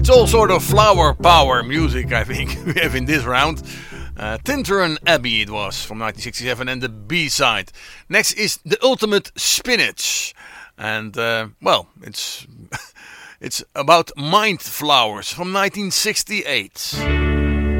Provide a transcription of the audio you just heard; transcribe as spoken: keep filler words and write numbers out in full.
All sort of flower power music, I think, we have in this round. Uh, Tintern Abbey it was from nineteen sixty-seven, and the B-side. Next is The Ultimate Spinach. And, uh, well, it's, it's about Mind Flowers from nineteen sixty-eight.